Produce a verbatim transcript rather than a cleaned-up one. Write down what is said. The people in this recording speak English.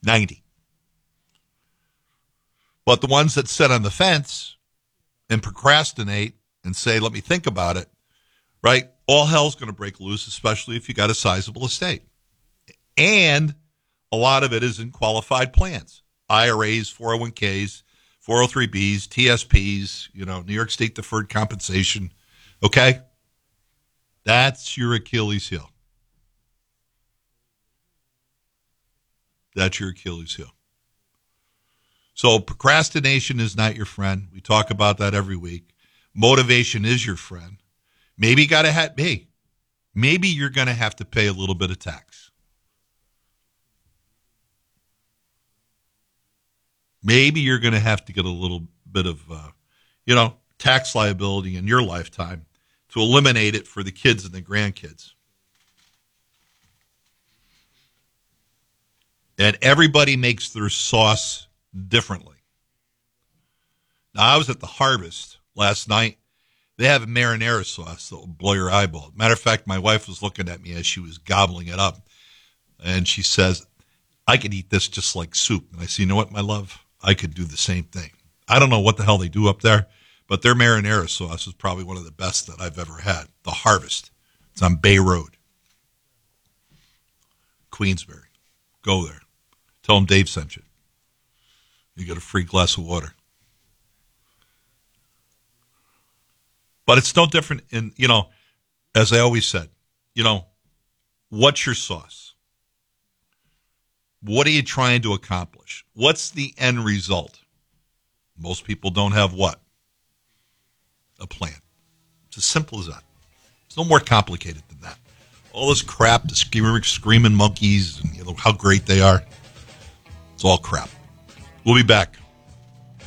ninety. But the ones that sit on the fence and procrastinate and say, let me think about it, right? All hell's going to break loose, especially if you got a sizable estate. And a lot of it is in qualified plans. I R As, four oh one k's, four oh three b's, T S P's, you know, New York State Deferred Compensation. Okay? That's your Achilles heel. That's your Achilles heel. So procrastination is not your friend. We talk about that every week. Motivation is your friend. Maybe you got to have, hey, maybe you're going to have to pay a little bit of tax. Maybe you're going to have to get a little bit of, uh, you know, tax liability in your lifetime to eliminate it for the kids and the grandkids. And everybody makes their sauce differently. Now, I was at the Harvest last night. They have a marinara sauce that will blow your eyeball. Matter of fact, my wife was looking at me as she was gobbling it up. And she says, I could eat this just like soup. And I said, you know what, my love? I could do the same thing. I don't know what the hell they do up there, but their marinara sauce is probably one of the best that I've ever had. The Harvest. It's on Bay Road. Queensbury. Go there. Tell them Dave sent you. You get a free glass of water. But it's no different in, you know, as I always said, you know, what's your sauce? What are you trying to accomplish? What's the end result? Most people don't have what? A plan. It's as simple as that. It's no more complicated than that. All this crap, the screaming, screaming monkeys, and you know how great they are. It's all crap. We'll be back.